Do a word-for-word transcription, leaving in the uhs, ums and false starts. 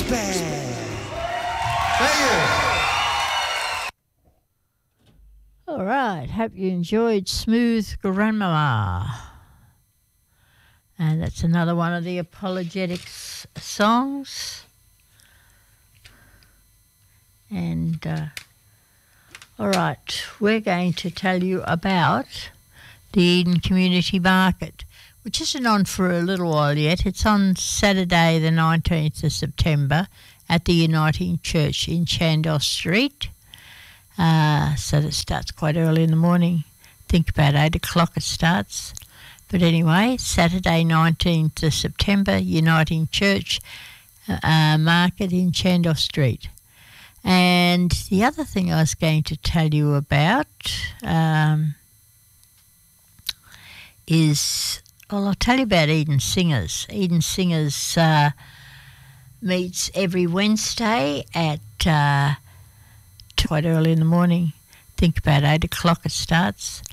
Band. Thank you. All right, hope you enjoyed Smooth Grandmama. And that's another one of the apologetics songs. And, uh, all right, we're going to tell you about the Eden Community Market, which isn't on for a little while yet. It's on Saturday the nineteenth of September at the Uniting Church in Chandos Street. Uh, so that starts quite early in the morning. I think about eight o'clock it starts. But anyway, Saturday nineteenth of September, Uniting Church uh, Market in Chandos Street. And the other thing I was going to tell you about um, is, well, I'll tell you about Eden Singers. Eden Singers uh, meets every Wednesday at uh, quite early in the morning. I think about eight o'clock it starts.